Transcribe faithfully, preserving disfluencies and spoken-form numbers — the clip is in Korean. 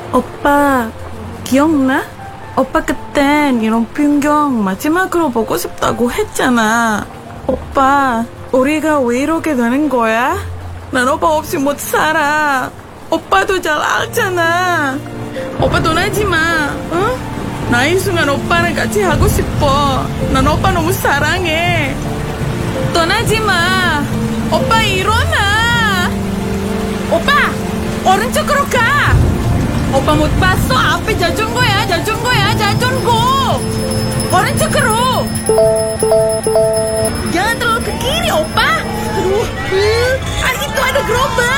오빠, 기억나? 오빠 그땐 이런 풍경 마지막으로 보고 싶다고 했잖아. 오빠, 우리가 왜 이렇게 되는 거야? 난 오빠 없이 못 살아. 오빠도 잘 알잖아. 오빠 떠나지 마, 응? 나 이 순간 오빠랑 같이 하고 싶어. 난 오빠 너무 사랑해. 떠나지 마. 오빠 일어나. 오빠, 오른쪽으로 가. 오빠 못 봤어? 앞에 자전거야, 자전거야, 자전거. 오른쪽으로. Jangan terlalu ke kiri, opa. Aduh, ah, itu ada gerobak.